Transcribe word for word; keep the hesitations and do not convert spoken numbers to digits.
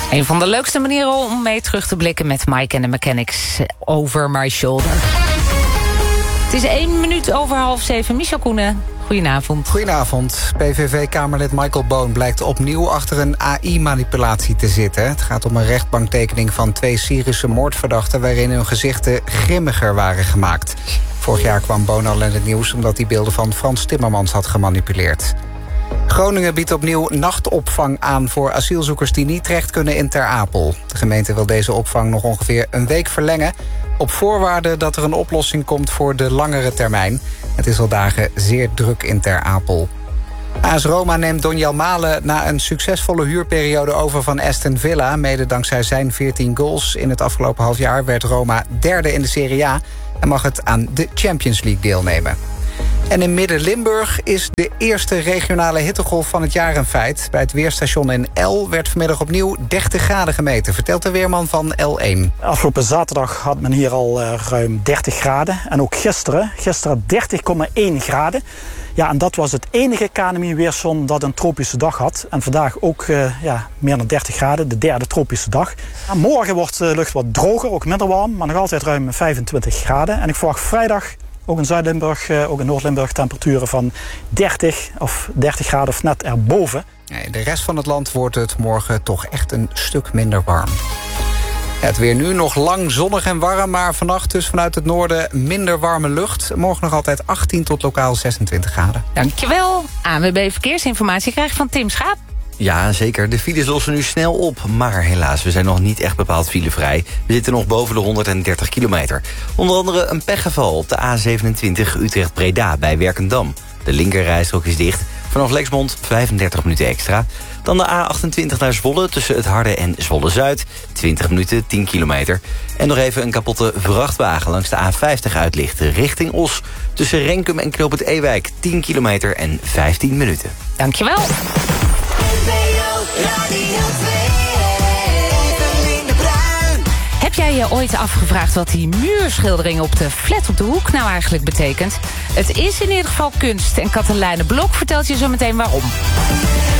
Een van de leukste manieren om mee terug te blikken met Mike en de Mechanics, Over My Shoulder. Het is één minuut over half zeven. Michel Koenen, goedenavond. Goedenavond. P V V-kamerlid Michael Boon blijkt opnieuw achter een A I-manipulatie te zitten. Het gaat om een rechtbanktekening van twee Syrische moordverdachten waarin hun gezichten grimmiger waren gemaakt. Vorig jaar kwam Boon al in het nieuws omdat hij beelden van Frans Timmermans had gemanipuleerd. Groningen biedt opnieuw nachtopvang aan voor asielzoekers die niet terecht kunnen in Ter Apel. De gemeente wil deze opvang nog ongeveer een week verlengen, op voorwaarde dat er een oplossing komt voor de langere termijn. Het is al dagen zeer druk in Ter Apel. A S Roma neemt Donjel Malen na een succesvolle huurperiode over van Aston Villa. Mede dankzij zijn veertien goals in het afgelopen half jaar werd Roma derde in de Serie A en mag het aan de Champions League deelnemen. En in Midden-Limburg is de eerste regionale hittegolf van het jaar een feit. Bij het weerstation in El werd vanmiddag opnieuw dertig graden gemeten, vertelt de weerman van L één. Afgelopen zaterdag had men hier al uh, ruim dertig graden. En ook gisteren, gisteren dertig komma één graden. Ja, en dat was het enige K N M I-weerstation dat een tropische dag had. En vandaag ook uh, ja, meer dan dertig graden, de derde tropische dag. En morgen wordt de lucht wat droger, ook minder warm, maar nog altijd ruim vijfentwintig graden. En ik verwacht vrijdag ook in Zuid-Limburg, ook in Noord-Limburg temperaturen van dertig of dertig graden of net erboven. In de rest van het land wordt het morgen toch echt een stuk minder warm. Het weer nu nog lang zonnig en warm, maar vannacht dus vanuit het noorden minder warme lucht. Morgen nog altijd achttien tot lokaal zesentwintig graden. Dankjewel. A N W B Verkeersinformatie krijg je van Tim Schaap. Ja, zeker. De files lossen nu snel op. Maar helaas, we zijn nog niet echt bepaald filevrij. We zitten nog boven de honderddertig kilometer. Onder andere een pechgeval op de A zevenentwintig Utrecht-Breda bij Werkendam. De linkerrijstrook is dicht. Vanaf Lexmond vijfendertig minuten extra. Dan de A achtentwintig naar Zwolle tussen het Harde en Zwolle-Zuid. twintig minuten, tien kilometer. En nog even een kapotte vrachtwagen langs de A vijftig uitlichten richting Os. Tussen Renkum en Knoop het Ewijk. tien kilometer en vijftien minuten. Dankjewel. Heb jij je ooit afgevraagd wat die muurschildering op de flat op de hoek nou eigenlijk betekent? Het is in ieder geval kunst en Katelijne Blok vertelt je zo meteen waarom.